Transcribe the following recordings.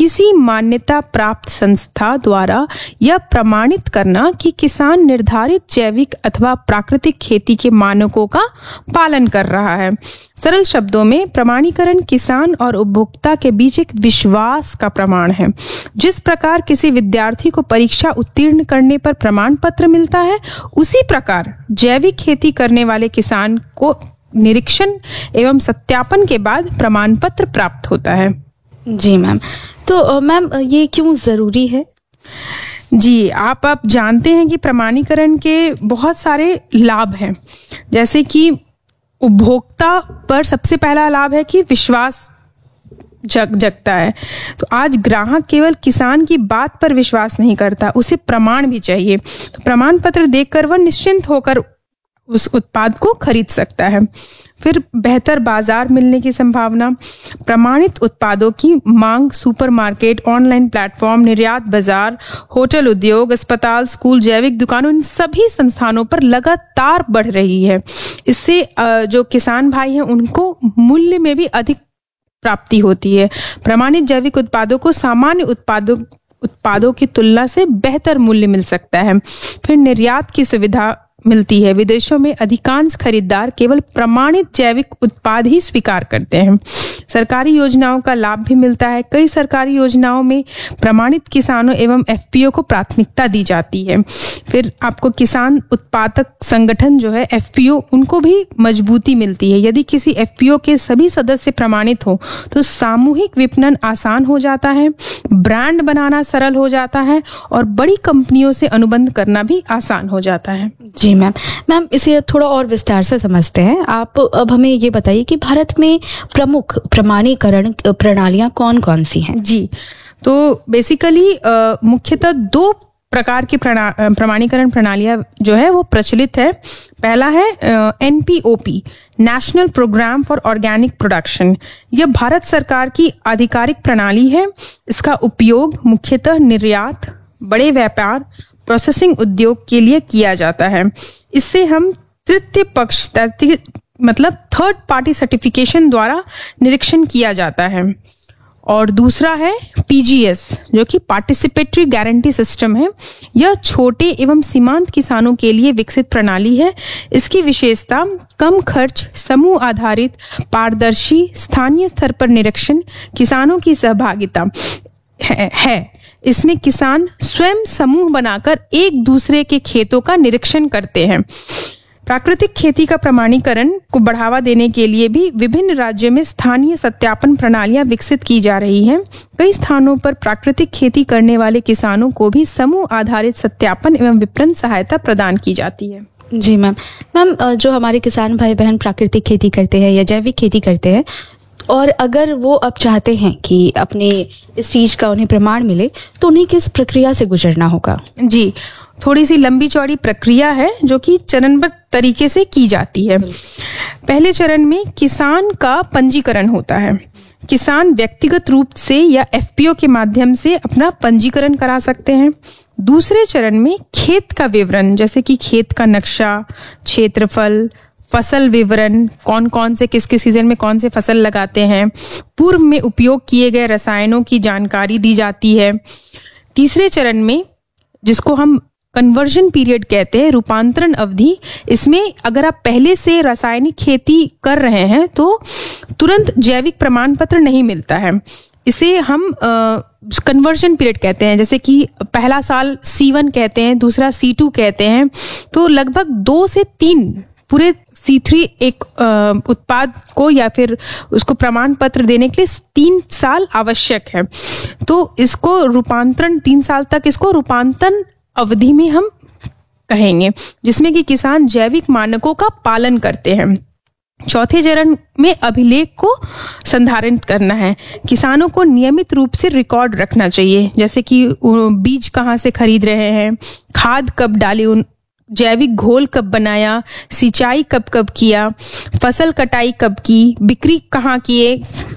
किसी मान्यता प्राप्त संस्था द्वारा यह प्रमाणित करना कि किसान निर्धारित जैविक अथवा प्राकृतिक खेती के मानकों का पालन कर रहा है। सरल शब्दों में प्रमाणीकरण किसान और उपभोक्ता के बीच एक विश्वास का प्रमाण है। जिस प्रकार किसी विद्यार्थी को परीक्षा उत्तीर्ण करने पर प्रमाण पत्र मिलता है, उसी प्रकार जैविक खेती करने वाले किसान को निरीक्षण एवं सत्यापन के बाद प्रमाण पत्र प्राप्त होता है। जी मैम, तो मैम ये क्यों ज़रूरी है? जी, आप जानते हैं कि प्रमाणीकरण के बहुत सारे लाभ हैं। जैसे कि उपभोक्ता पर सबसे पहला लाभ है कि विश्वास जगता है। तो आज ग्राहक केवल किसान की बात पर विश्वास नहीं करता, उसे प्रमाण भी चाहिए। तो प्रमाण पत्र देखकर वह निश्चिंत होकर उस उत्पाद को खरीद सकता है। फिर बेहतर बाजार मिलने की संभावना। प्रमाणित उत्पादों की मांग सुपरमार्केट, ऑनलाइन प्लेटफॉर्म, निर्यात बाजार, होटल उद्योग, अस्पताल, स्कूल, जैविक दुकानों, इन सभी संस्थानों पर लगातार बढ़ रही है। इससे जो किसान भाई हैं उनको मूल्य में भी अधिक प्राप्ति होती है। प्रमाणित जैविक उत्पादों को सामान्य उत्पादों की तुलना से बेहतर मूल्य मिल सकता है। फिर निर्यात की सुविधा मिलती है। विदेशों में अधिकांश खरीदार केवल प्रमाणित जैविक उत्पाद ही स्वीकार करते हैं। सरकारी योजनाओं का लाभ भी मिलता है। कई सरकारी योजनाओं में प्रमाणित किसानों एवं एफपीओ को प्राथमिकता दी जाती है। फिर आपको किसान उत्पादक संगठन जो है एफपीओ, उनको भी मजबूती मिलती है। यदि किसी एफपीओ के सभी सदस्य प्रमाणित हो तो सामूहिक विपणन आसान हो जाता है, ब्रांड बनाना सरल हो जाता है और बड़ी कंपनियों से अनुबंध करना भी आसान हो जाता है। जी मैम, इसे थोड़ा और विस्तार से समझते हैं। आप अब हमें ये बताइए कि भारत में प्रमुख प्रमाणीकरण प्रणालियां कौन कौन सी हैं? जी, तो बेसिकली मुख्यतः दो प्रकार की प्रमाणीकरण प्रणालियां जो है वो प्रचलित है। पहला है NPOP, national programme for organic production. यह भारत सरकार की आधिकारिक प्रणाली है। इसका उपयोग मुख्यतः निर्यात, बड़े व्यापार, प्रोसेसिंग उद्योग के लिए किया जाता है। इससे हम तृतीय पक्ष मतलब थर्ड पार्टी सर्टिफिकेशन द्वारा निरीक्षण किया जाता है। और दूसरा है पीजीएस, जो कि पार्टिसिपेटरी गारंटी सिस्टम है। यह छोटे एवं सीमांत किसानों के लिए विकसित प्रणाली है। इसकी विशेषता कम खर्च, समूह आधारित, पारदर्शी, स्थानीय स्तर पर निरीक्षण, किसानों की सहभागिता है। इसमें किसान स्वयं समूह बनाकर एक दूसरे के खेतों का निरीक्षण करते हैं। प्राकृतिक खेती का प्रमाणीकरण को बढ़ावा देने के लिए भी विभिन्न राज्यों में स्थानीय सत्यापन प्रणालियां विकसित की जा रही हैं। कई स्थानों पर प्राकृतिक खेती करने वाले किसानों को भी समूह आधारित सत्यापन एवं विपणन सहायता प्रदान की जाती है। जी मैम, जो हमारे किसान भाई बहन प्राकृतिक खेती करते हैं या जैविक खेती करते हैं, और अगर वो अब चाहते हैं कि अपने इस चीज़ का उन्हें प्रमाण मिले, तो उन्हें किस प्रक्रिया से गुजरना होगा? जी, थोड़ी सी लंबी चौड़ी प्रक्रिया है जो कि चरणबद्ध तरीके से की जाती है। पहले चरण में किसान का पंजीकरण होता है। किसान व्यक्तिगत रूप से या एफपीओ के माध्यम से अपना पंजीकरण करा सकते हैं। दूसरे चरण में खेत का विवरण, जैसे कि खेत का नक्शा, क्षेत्रफल, फसल विवरण, कौन कौन से किस किस सीजन में कौन से फसल लगाते हैं, पूर्व में उपयोग किए गए रसायनों की जानकारी दी जाती है। तीसरे चरण में, जिसको हम कन्वर्जन पीरियड कहते हैं, रूपांतरण अवधि, इसमें अगर आप पहले से रासायनिक खेती कर रहे हैं तो तुरंत जैविक प्रमाण पत्र नहीं मिलता है। इसे हम कन्वर्जन पीरियड कहते हैं। जैसे कि पहला साल C1 कहते हैं, दूसरा C2 कहते हैं। तो लगभग 2 से 3 पूरे C3 एक उत्पाद को या फिर उसको प्रमाण पत्र देने के लिए 3 साल आवश्यक है। तो इसको रूपांतरण 3 साल तक इसको रूपांतरण अवधि में हम कहेंगे, जिसमें कि किसान जैविक मानकों का पालन करते हैं। चौथे चरण में अभिलेख को संधारित करना है। किसानों को नियमित रूप से रिकॉर्ड रखना चाहिए, जैसे कि बीज कहाँ से खरीद रहे हैं, खाद कब डाली, जैविक घोल कब बनाया, सिंचाई कब कब किया, फसल कटाई कब की, बिक्री कहाँ किए,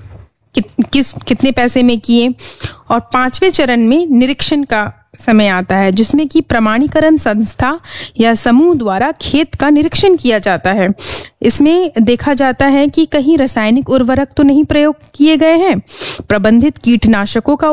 कितने पैसे में किए। और 5वें चरण में निरीक्षण का समय आता है, जिसमें कि प्रमाणीकरण संस्था या समूह द्वारा खेत का निरीक्षण किया जाता है। इसमें देखा जाता है कि कहीं रासायनिक उर्वरक तो नहीं प्रयोग किए गए हैं, प्रबंधित कीटनाशकों का